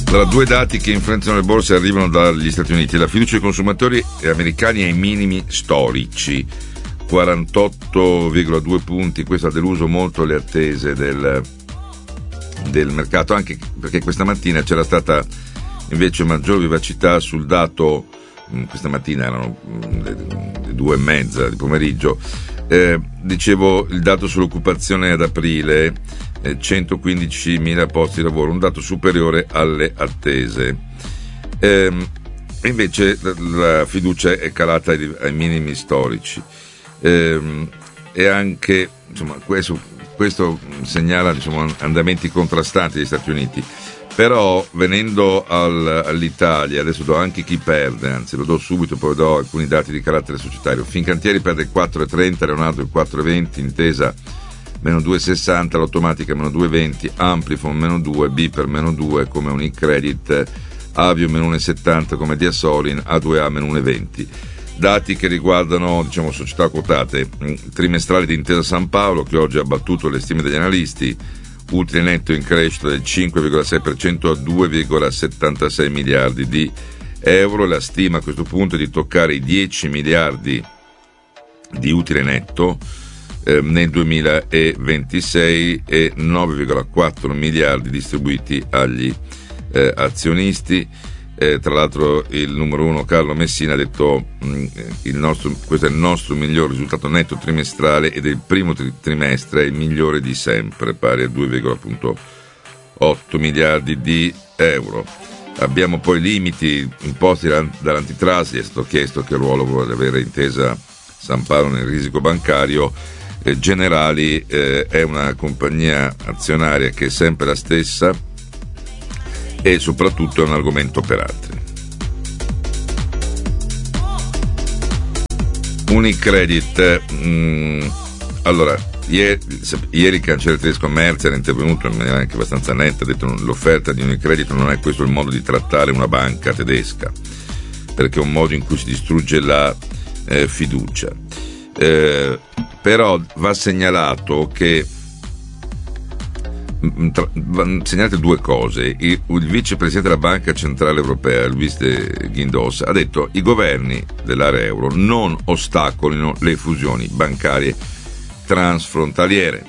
Allora, due dati che influenzano le borse arrivano dagli Stati Uniti. La fiducia dei consumatori americani ai minimi storici, 48,2 punti. Questo ha deluso molto le attese del mercato, anche perché questa mattina c'era stata invece maggior vivacità sul dato. Questa mattina erano le 2:30 di pomeriggio. Dicevo, il dato sull'occupazione ad aprile, 115.000 posti di lavoro, un dato superiore alle attese. Invece la fiducia è calata ai minimi storici, e anche, insomma, questo segnala, diciamo, andamenti contrastanti degli Stati Uniti. Però venendo all'Italia, adesso do anche chi perde, anzi lo do subito, poi do alcuni dati di carattere societario. Fincantieri perde il 4,30, Leonardo il 4,20, Intesa meno 2,60, l'Automatica meno 2,20, Amplifon meno 2, Biper meno 2 come Unicredit, Avio meno 1,70 come Diasolin, A2A meno 1,20. Dati che riguardano, diciamo, società quotate. Trimestrale di Intesa San Paolo, che oggi ha battuto le stime degli analisti, utile netto in crescita del 5,6% a 2,76 miliardi di euro. La stima a questo punto è di toccare i 10 miliardi di utile netto nel 2026 e 9,4 miliardi distribuiti agli azionisti. Tra l'altro il numero uno Carlo Messina ha detto questo è il nostro miglior risultato netto trimestrale ed è il primo trimestre il migliore di sempre, pari a 2,8 miliardi di euro. Abbiamo poi limiti imposti dall'antitrust. Gli è stato chiesto che ruolo vuole avere Intesa San Paolo nel risico bancario. Generali è una compagnia azionaria che è sempre la stessa e soprattutto è un argomento per altri. Unicredit, allora ieri il cancelliere tedesco Merz era intervenuto in maniera anche abbastanza netta, ha detto l'offerta di Unicredit non è questo il modo di trattare una banca tedesca, perché è un modo in cui si distrugge la fiducia. Però va segnalato che segnalate due cose. Il vicepresidente della Banca Centrale Europea, Luis de Guindos, ha detto i governi dell'area euro non ostacolino le fusioni bancarie transfrontaliere.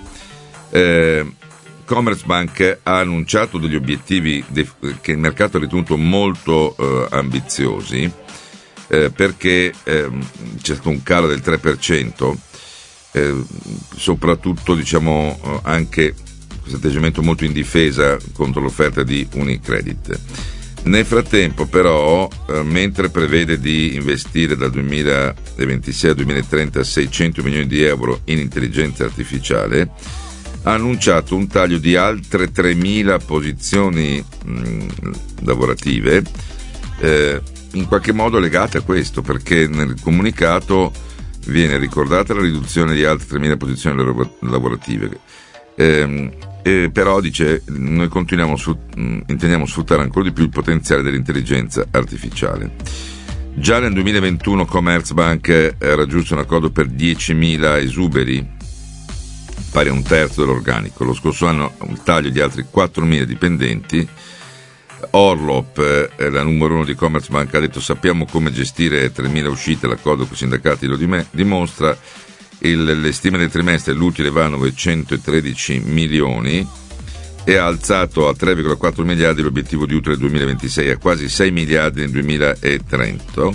Commerzbank ha annunciato degli obiettivi che il mercato ha ritenuto molto ambiziosi, perché c'è stato un calo del 3%, soprattutto, diciamo, anche questo atteggiamento molto in difesa contro l'offerta di Unicredit. Nel frattempo però, mentre prevede di investire dal 2026 al 2030 600 milioni di euro in intelligenza artificiale, ha annunciato un taglio di altre 3.000 posizioni lavorative, in qualche modo legate a questo, perché nel comunicato viene ricordata la riduzione di altre 3.000 posizioni lavorative. Però dice noi intendiamo sfruttare ancora di più il potenziale dell'intelligenza artificiale. Già nel 2021 Commerzbank ha raggiunto un accordo per 10.000 esuberi, pari a un terzo dell'organico. Lo scorso anno un taglio di altri 4.000 dipendenti. Orlop, la numero uno di Commerzbank, ha detto sappiamo come gestire 3.000 uscite, l'accordo con i sindacati lo dimostra. Le stime del trimestre, l'utile va a 913 milioni e ha alzato a 3,4 miliardi l'obiettivo di utile 2026, a quasi 6 miliardi nel 2030,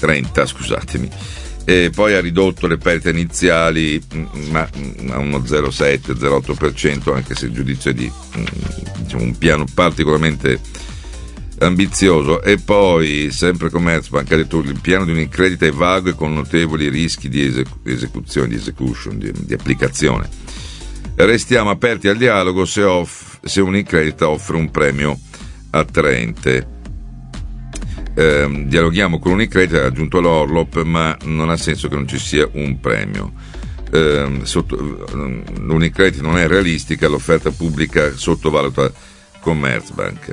e poi ha ridotto le perdite iniziali a uno 0,7-0,8%, anche se il giudizio è di diciamo, un piano particolarmente ambizioso. E poi sempre Commerzbank ha detto il piano di Unicredit è vago e con notevoli rischi di esecuzione, di applicazione. Restiamo aperti al dialogo se Unicredit offre un premio attraente. Dialoghiamo con Unicredit, ha aggiunto l'Orlop, ma non ha senso che non ci sia un premio. L'Unicredit non è realistica, l'offerta pubblica sottovaluta Commerzbank.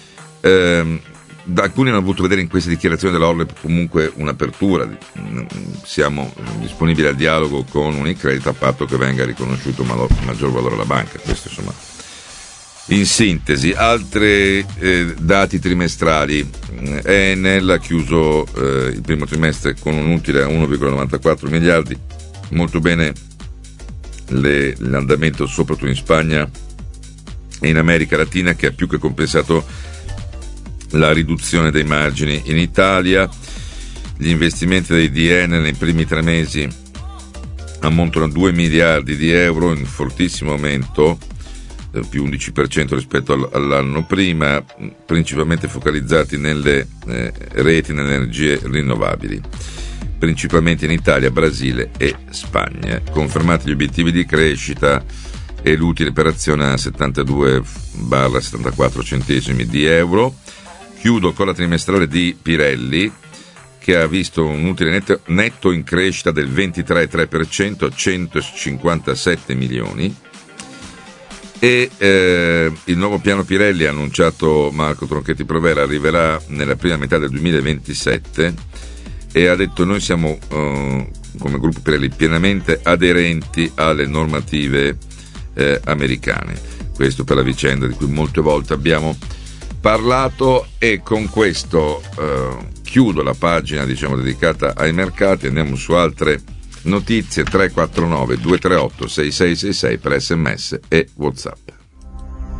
Alcuni hanno voluto vedere in queste dichiarazioni dell'Orlop comunque un'apertura. Siamo disponibili al dialogo con Unicredit a patto che venga riconosciuto maggior valore alla banca. Questo insomma In sintesi, altri dati trimestrali. Enel ha chiuso il primo trimestre con un utile a 1,94 miliardi, molto bene l'andamento soprattutto in Spagna e in America Latina, che ha più che compensato la riduzione dei margini in Italia. Gli investimenti di Enel nei primi 3 mesi ammontano a 2 miliardi di euro, in fortissimo aumento, più 11% rispetto all'anno prima, principalmente focalizzati nelle reti, nelle energie rinnovabili, principalmente in Italia, Brasile e Spagna. Confermati gli obiettivi di crescita e l'utile per azione a 72,74 centesimi di euro. Chiudo con la trimestrale di Pirelli, che ha visto un utile netto in crescita del 23,3%, 157 milioni. E il nuovo piano Pirelli, annunciato Marco Tronchetti Provera, arriverà nella prima metà del 2027 e ha detto: noi siamo come gruppo Pirelli pienamente aderenti alle normative americane. Questo per la vicenda di cui molte volte abbiamo parlato, e con questo chiudo la pagina dedicata ai mercati. Andiamo su altre notizie. 349 238 6666 per SMS e WhatsApp.